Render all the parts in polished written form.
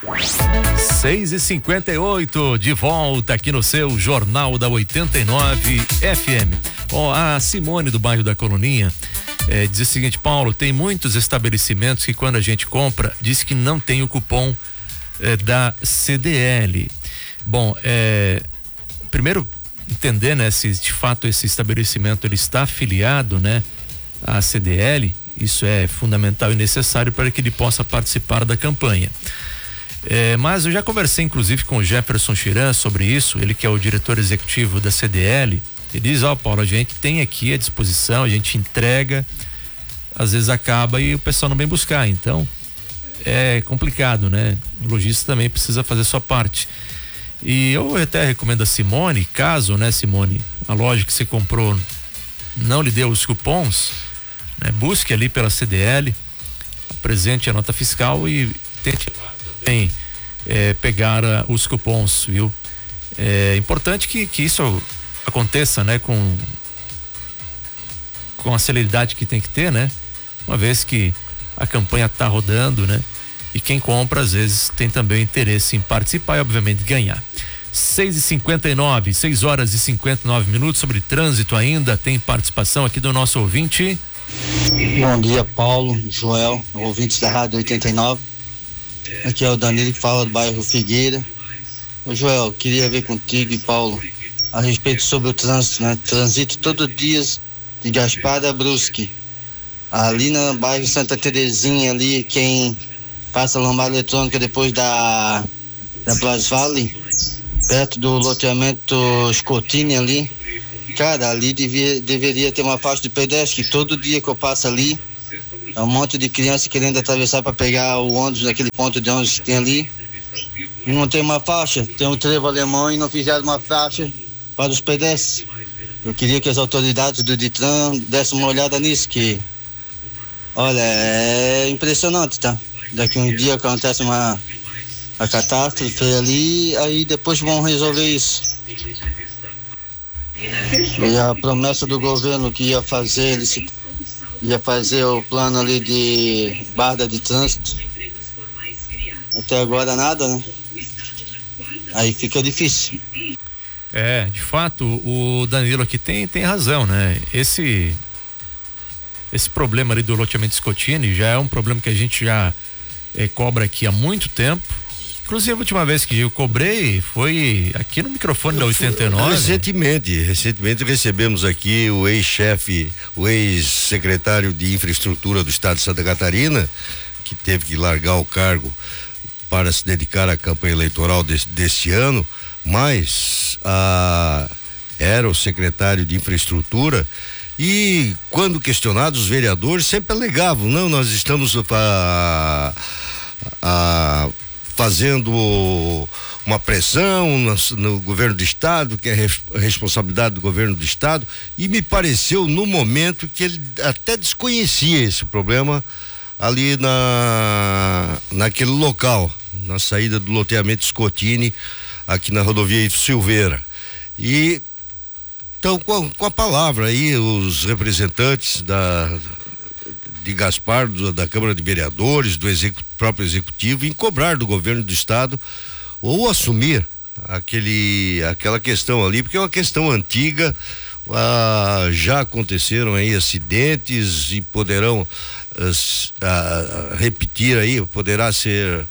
6h58, de volta aqui no seu Jornal da 89 FM. A Simone do bairro da Coloninha diz o seguinte: Paulo, tem muitos estabelecimentos que quando a gente compra diz que não tem o cupom da CDL. Bom, primeiro entender, né, se de fato esse estabelecimento ele está afiliado, né, à CDL. Isso é fundamental e necessário para que ele possa participar da campanha. Mas eu já conversei inclusive com o Jefferson Chiran sobre isso, ele que é o diretor executivo da CDL. Ele diz: Paulo, a gente tem aqui à disposição, a gente entrega, às vezes acaba e o pessoal não vem buscar, então é complicado, né? O lojista também precisa fazer sua parte. E eu até recomendo a Simone, caso, né, Simone, a loja que você comprou não lhe deu os cupons, né, busque ali pela CDL, apresente a nota fiscal e tente também pegar os cupons, viu? É importante que isso aconteça, né, com a celeridade que tem que ter, né? Uma vez que a campanha tá rodando, né? E quem compra às vezes tem também interesse em participar e obviamente ganhar. 6h59, 6h59. Sobre trânsito ainda tem participação aqui do nosso ouvinte. Bom dia, Paulo, Joel, ouvintes da Rádio 89. Aqui é o Danilo que fala do bairro Figueira. Ô Joel, queria ver contigo e Paulo a respeito sobre o trânsito, né? Transito todo dia de Gaspar a Brusque. Ali no bairro Santa Terezinha, ali, quem passa a lombada eletrônica depois da Blas Vale, perto do loteamento Scotini ali. Cara, ali deveria ter uma faixa de pedestre, que todo dia que eu passo ali, é um monte de criança querendo atravessar para pegar o ônibus naquele ponto de ônibus que tem ali. E não tem uma faixa, tem um trevo alemão e não fizeram uma faixa para os pedestres. Eu queria que as autoridades do Detran dessem uma olhada nisso, que, olha, é impressionante, tá? Daqui um dia acontece uma catástrofe ali, aí depois vão resolver isso. E a promessa do governo que ia fazer o plano ali de barra de trânsito, até agora nada, né? Aí fica difícil. De fato, o Danilo aqui tem razão, né? Esse problema ali do loteamento Scotini já é um problema que a gente já cobra aqui há muito tempo. Inclusive, a última vez que eu cobrei foi aqui no microfone da 89. Recentemente recebemos aqui o ex-chefe, o ex-secretário de Infraestrutura do Estado de Santa Catarina, que teve que largar o cargo para se dedicar à campanha eleitoral deste ano, mas era o secretário de Infraestrutura. E quando questionados, os vereadores sempre alegavam: não, nós estamos fazendo uma pressão no governo do estado, que é responsabilidade do governo do estado, e me pareceu no momento que ele até desconhecia esse problema ali naquele local, na saída do loteamento Scotini, aqui na rodovia Ito Silveira. E então, com a palavra aí, os representantes de Gaspar, da Câmara de Vereadores, do próprio Executivo, em cobrar do governo do estado ou assumir aquela questão ali, porque é uma questão antiga. Já aconteceram aí acidentes e poderão repetir aí, poderá ser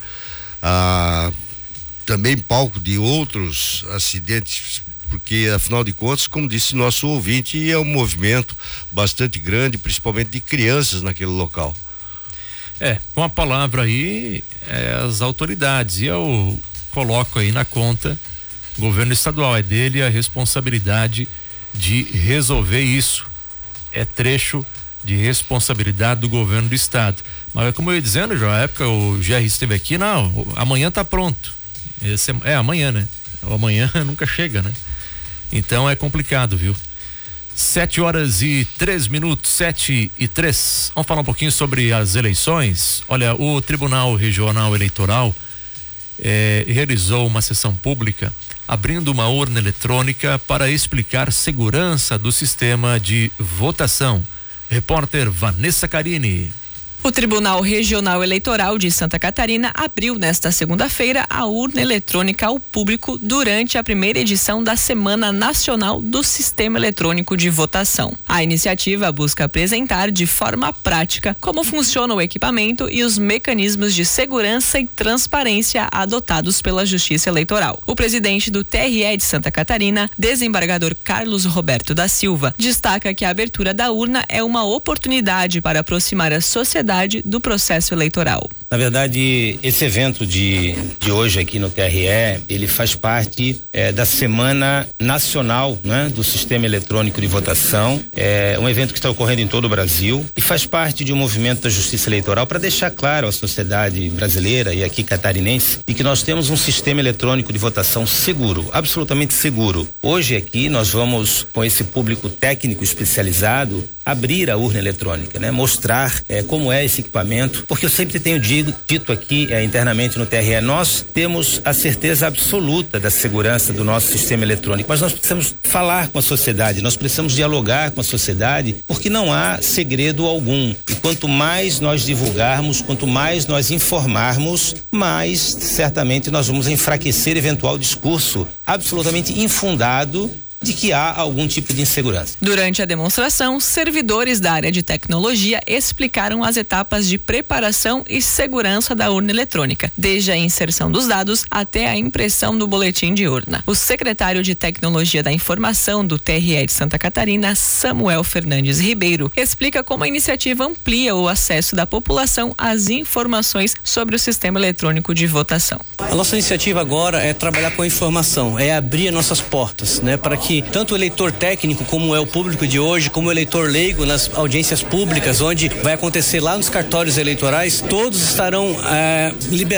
também palco de outros acidentes, porque afinal de contas, como disse nosso ouvinte, é um movimento bastante grande, principalmente de crianças naquele local. Com a palavra aí, as autoridades, e eu coloco aí na conta, governo estadual, é dele a responsabilidade de resolver isso. É trecho de responsabilidade do governo do estado. Mas como eu ia dizendo, já na época o GR esteve aqui, não, amanhã tá pronto. Amanhã, né? O amanhã nunca chega, né? Então é complicado, viu? 7h03, 7h03. Vamos falar um pouquinho sobre as eleições. Olha, o Tribunal Regional Eleitoral realizou uma sessão pública abrindo uma urna eletrônica para explicar segurança do sistema de votação. Repórter Vanessa Carini. O Tribunal Regional Eleitoral de Santa Catarina abriu nesta segunda-feira a urna eletrônica ao público durante a primeira edição da Semana Nacional do Sistema Eletrônico de Votação. A iniciativa busca apresentar de forma prática como funciona o equipamento e os mecanismos de segurança e transparência adotados pela Justiça Eleitoral. O presidente do TRE de Santa Catarina, desembargador Carlos Roberto da Silva, destaca que a abertura da urna é uma oportunidade para aproximar a sociedade do processo eleitoral. Na verdade, esse evento de hoje aqui no TRE, ele faz parte da Semana Nacional, né, do Sistema Eletrônico de Votação. É um evento que está ocorrendo em todo o Brasil e faz parte de um movimento da Justiça Eleitoral para deixar claro à sociedade brasileira e aqui catarinense de que nós temos um sistema eletrônico de votação seguro, absolutamente seguro. Hoje aqui nós vamos, com esse público técnico especializado, abrir a urna eletrônica, né? Mostrar como é esse equipamento, porque eu sempre tenho dito aqui internamente no TRE, nós temos a certeza absoluta da segurança do nosso sistema eletrônico, mas nós precisamos falar com a sociedade, nós precisamos dialogar com a sociedade, porque não há segredo algum. E quanto mais nós divulgarmos, quanto mais nós informarmos, mais certamente nós vamos enfraquecer eventual discurso absolutamente infundado de que há algum tipo de insegurança. Durante a demonstração, servidores da área de tecnologia explicaram as etapas de preparação e segurança da urna eletrônica, desde a inserção dos dados até a impressão do boletim de urna. O secretário de Tecnologia da Informação do TRE de Santa Catarina, Samuel Fernandes Ribeiro, explica como a iniciativa amplia o acesso da população às informações sobre o sistema eletrônico de votação. A nossa iniciativa agora é trabalhar com a informação, é abrir nossas portas, né, para que tanto o eleitor técnico, como é o público de hoje, como o eleitor leigo nas audiências públicas, onde vai acontecer lá nos cartórios eleitorais, todos estarão liberados